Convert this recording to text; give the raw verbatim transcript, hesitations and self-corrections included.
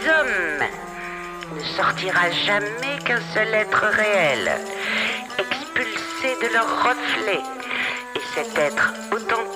hommes ne sortira jamais qu'un seul être réel, expulsé de leur reflet, et cet être authentique